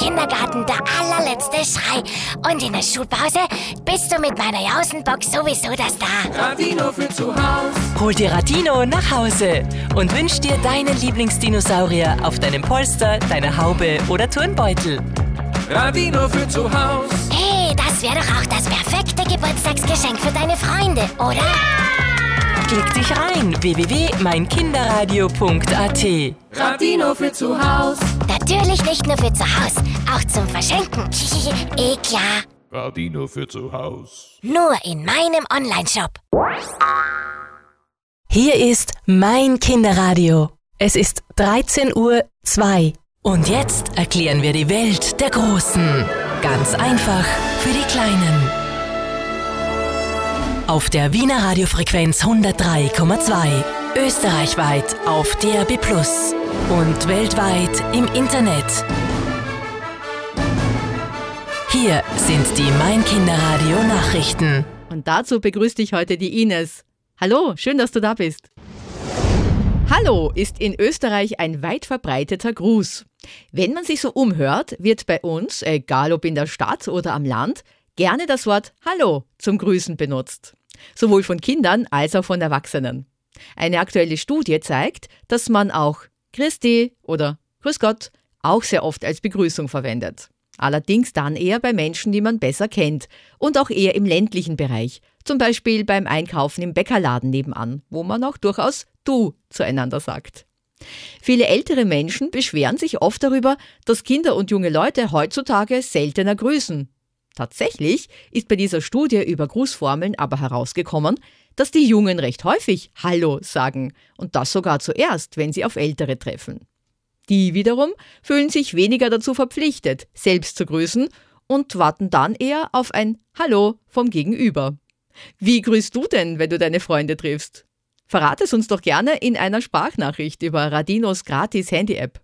Kindergarten der allerletzte Schrei. Und in der Schulpause bist du mit meiner Jausenbox sowieso das da. Radino für zu Haus. Hol dir Radino nach Hause und wünsch dir deinen Lieblingsdinosaurier auf deinem Polster, deiner Haube oder Turnbeutel. Radino für zu Haus. Hey, das wäre doch auch das perfekte Geburtstagsgeschenk für deine Freunde, oder? Ja! Klick dich rein, www.meinkinderradio.at. Radino für zu Haus. Natürlich nicht nur für zu Haus, auch zum Verschenken. Klar. Radino für zu Haus. Nur in meinem Onlineshop. Hier ist Mein Kinderradio. Es ist 13:02 Uhr. Und jetzt erklären wir die Welt der Großen. Ganz einfach für die Kleinen. Auf der Wiener Radiofrequenz 103,2. Österreichweit auf DAB+ und weltweit im Internet. Hier sind die Mein Kinderradio Nachrichten. Und dazu begrüßt dich heute die Ines. Hallo, schön, dass du da bist. Hallo ist in Österreich ein weit verbreiteter Gruß. Wenn man sich so umhört, wird bei uns, egal ob in der Stadt oder am Land, gerne das Wort Hallo zum Grüßen benutzt. Sowohl von Kindern als auch von Erwachsenen. Eine aktuelle Studie zeigt, dass man auch Christi oder Grüß Gott auch sehr oft als Begrüßung verwendet. Allerdings dann eher bei Menschen, die man besser kennt und auch eher im ländlichen Bereich. Zum Beispiel beim Einkaufen im Bäckerladen nebenan, wo man auch durchaus Du zueinander sagt. Viele ältere Menschen beschweren sich oft darüber, dass Kinder und junge Leute heutzutage seltener grüßen. Tatsächlich ist bei dieser Studie über Grußformeln aber herausgekommen, dass die Jungen recht häufig Hallo sagen und das sogar zuerst, wenn sie auf Ältere treffen. Die wiederum fühlen sich weniger dazu verpflichtet, selbst zu grüßen und warten dann eher auf ein Hallo vom Gegenüber. Wie grüßt du denn, wenn du deine Freunde triffst? Verrate es uns doch gerne in einer Sprachnachricht über Radinos Gratis-Handy-App.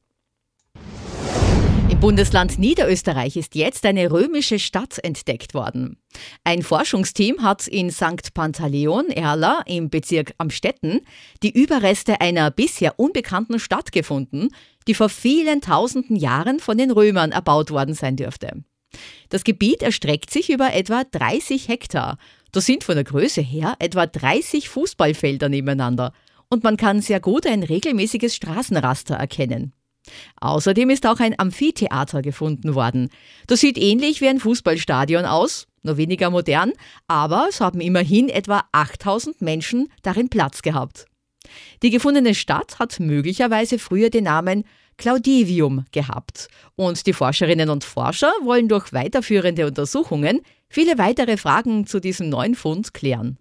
Im Bundesland Niederösterreich ist jetzt eine römische Stadt entdeckt worden. Ein Forschungsteam hat in St. Pantaleon, Erla, im Bezirk Amstetten, die Überreste einer bisher unbekannten Stadt gefunden, die vor vielen tausenden Jahren von den Römern erbaut worden sein dürfte. Das Gebiet erstreckt sich über etwa 30 Hektar. Das sind von der Größe her etwa 30 Fußballfelder nebeneinander und man kann sehr gut ein regelmäßiges Straßenraster erkennen. Außerdem ist auch ein Amphitheater gefunden worden. Das sieht ähnlich wie ein Fußballstadion aus, nur weniger modern, aber es haben immerhin etwa 8000 Menschen darin Platz gehabt. Die gefundene Stadt hat möglicherweise früher den Namen Claudivium gehabt und die Forscherinnen und Forscher wollen durch weiterführende Untersuchungen viele weitere Fragen zu diesem neuen Fund klären.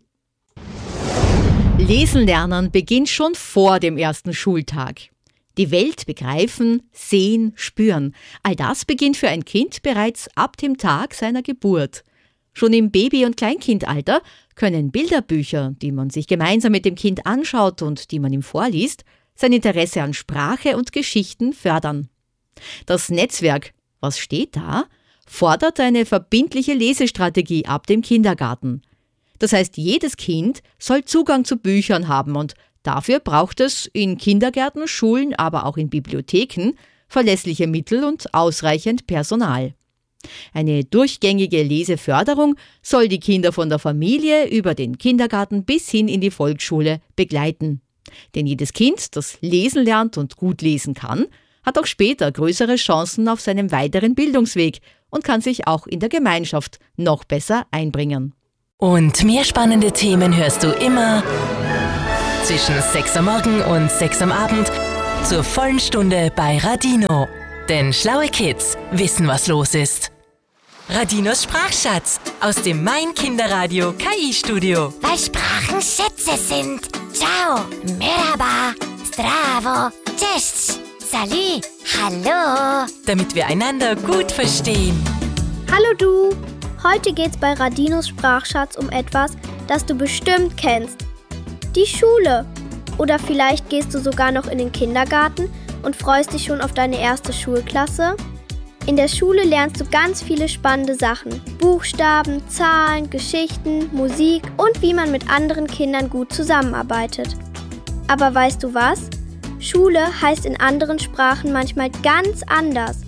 Lesen lernen beginnt schon vor dem ersten Schultag. Die Welt begreifen, sehen, spüren. All das beginnt für ein Kind bereits ab dem Tag seiner Geburt. Schon im Baby- und Kleinkindalter können Bilderbücher, die man sich gemeinsam mit dem Kind anschaut und die man ihm vorliest, sein Interesse an Sprache und Geschichten fördern. Das Netzwerk Was steht da? Fordert eine verbindliche Lesestrategie ab dem Kindergarten. Das heißt, jedes Kind soll Zugang zu Büchern haben und dafür braucht es in Kindergärten, Schulen, aber auch in Bibliotheken verlässliche Mittel und ausreichend Personal. Eine durchgängige Leseförderung soll die Kinder von der Familie über den Kindergarten bis hin in die Volksschule begleiten. Denn jedes Kind, das lesen lernt und gut lesen kann, hat auch später größere Chancen auf seinem weiteren Bildungsweg und kann sich auch in der Gemeinschaft noch besser einbringen. Und mehr spannende Themen hörst du immer zwischen 6 am Morgen und 6 am Abend zur vollen Stunde bei Radino. Denn schlaue Kids wissen, was los ist. Radinos Sprachschatz aus dem Mein Kinderradio KI-Studio. Weil Sprachen Schätze sind. Ciao, merhaba, zdravo, cześć, salut, hallo. Damit wir einander gut verstehen. Hallo du! Heute geht's bei Radinos Sprachschatz um etwas, das du bestimmt kennst. Die Schule. Oder vielleicht gehst du sogar noch in den Kindergarten und freust dich schon auf deine erste Schulklasse. In der Schule lernst du ganz viele spannende Sachen. Buchstaben, Zahlen, Geschichten, Musik und wie man mit anderen Kindern gut zusammenarbeitet. Aber weißt du was? Schule heißt in anderen Sprachen manchmal ganz anders.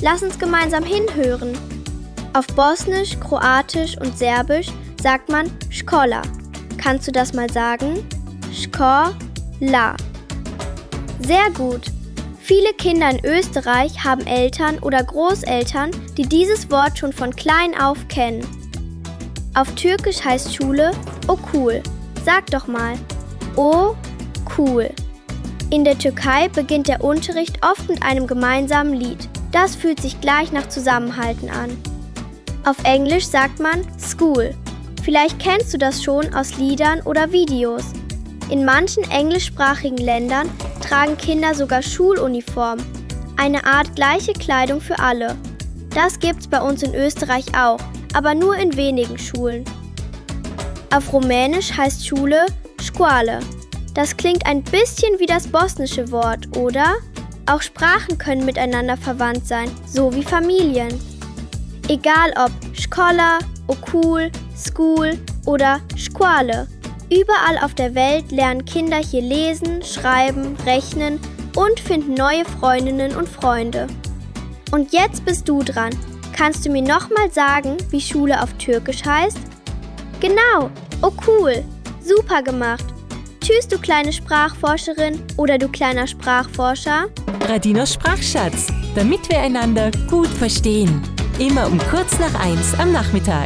Lass uns gemeinsam hinhören. Auf Bosnisch, Kroatisch und Serbisch sagt man Škola. Kannst du das mal sagen? Škola. Sehr gut. Viele Kinder in Österreich haben Eltern oder Großeltern, die dieses Wort schon von klein auf kennen. Auf Türkisch heißt Schule Okul. Sag doch mal. Okul. In der Türkei beginnt der Unterricht oft mit einem gemeinsamen Lied. Das fühlt sich gleich nach Zusammenhalten an. Auf Englisch sagt man School. Vielleicht kennst du das schon aus Liedern oder Videos. In manchen englischsprachigen Ländern tragen Kinder sogar Schuluniform, eine Art gleiche Kleidung für alle. Das gibt's bei uns in Österreich auch, aber nur in wenigen Schulen. Auf Rumänisch heißt Schule Școală. Das klingt ein bisschen wie das bosnische Wort, oder? Auch Sprachen können miteinander verwandt sein, so wie Familien. Egal ob Škola, Okul, School oder Școală. Überall auf der Welt lernen Kinder hier lesen, schreiben, rechnen und finden neue Freundinnen und Freunde. Und jetzt bist du dran. Kannst du mir nochmal sagen, wie Schule auf Türkisch heißt? Genau, Okul. Super gemacht. Tschüss, du kleine Sprachforscherin oder du kleiner Sprachforscher. Radinos Sprachschatz, damit wir einander gut verstehen. Immer um 1:15 am Nachmittag.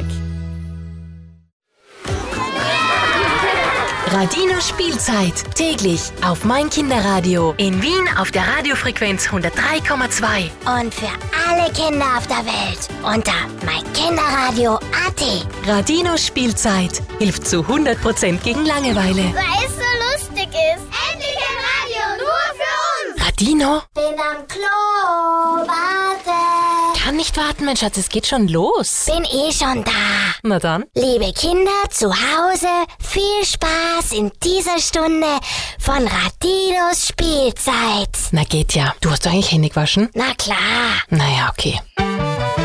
Radino Spielzeit, täglich auf mein Kinderradio. In Wien auf der Radiofrequenz 103,2. Und für alle Kinder auf der Welt unter meinkinderradio.at. Radino Spielzeit hilft zu 100% gegen Langeweile. Weil es so lustig ist. Endlich ein Radio nur für uns. Radino? Bin am Klo, warte. Kann nicht warten, mein Schatz, es geht schon los. Bin schon da. Na dann. Liebe Kinder zu Hause, viel Spaß in dieser Stunde von Radinos Spielzeit. Na geht ja. Du hast doch eigentlich Hände gewaschen? Na klar. Naja, okay.